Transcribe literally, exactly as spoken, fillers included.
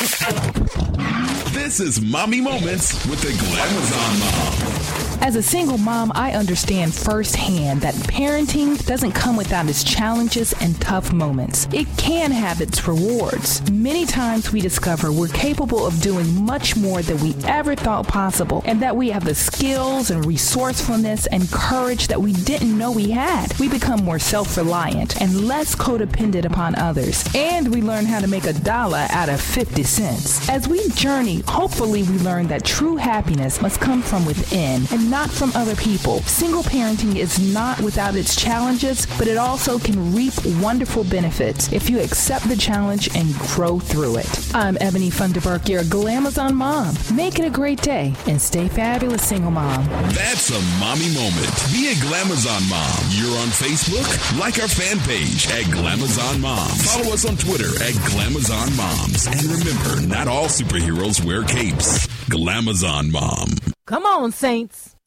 This is Mommy Moments with the Glamazon Mom. As a single mom, I understand firsthand that parenting doesn't come without its challenges and tough moments. It can have its rewards. Many times we discover we're capable of doing much more than we ever thought possible, and that we have the skills and resourcefulness and courage that we didn't know we had. We become more self-reliant and less codependent upon others, and we learn how to make a dollar out of fifty cents. As we journey, hopefully we learn that true happiness must come from within and not from other people. Single parenting is not without its challenges, but it also can reap wonderful benefits if you accept the challenge and grow through it. I'm Ebony Funderburk, your Glamazon mom. Make it a great day and stay fabulous, single mom. That's a mommy moment. Be a Glamazon mom. You're on Facebook? Like our fan page at Glamazon Moms. Follow us on Twitter at Glamazon Moms. And remember, not all superheroes wear capes. Glamazon Mom. Come on, Saints.